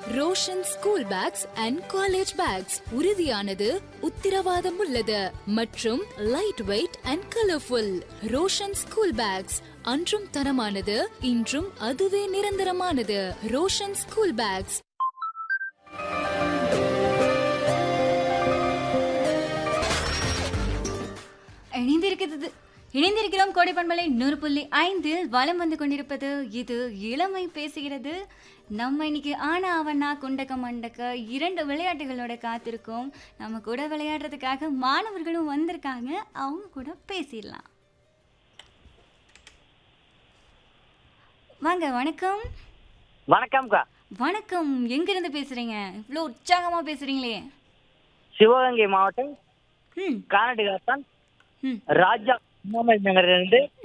Roshan school packs and college bags உறுதியானது, உத்திரவாதம் உள்ளது மற்றும் light weight and colourful. Roshan school packs அன்றும் தரமானது, இன்றும் அதுவே நிரந்தரமானது. Roshan school packs. இணைந்திருக்கிறோம் கோடைப்பண்பலை 100.5 வலம் வந்து கொண்டிருப்பது இது இளமை பேசுகிறது. நம்ம இன்னைக்கு ஆனா அவனா குண்டக்க மண்டக்க 2 விளையாட்டுகளோட காத்திருக்கோம். நம்ம கூட விளையாடுறதுக்காக மாணவர்களும் வந்திருக்காங்க. அவங்க கூட பேசிடலாம். வாங்க. வணக்கம். வணக்கம்க்கா. வணக்கம். எங்க இருந்து பேசுறீங்க? இவ்வளோ உற்சாகமா பேசுறீங்களே. சிவகங்கை மாவட்டம் கானடிகாத்தான் ராஜா நகரிலிருந்து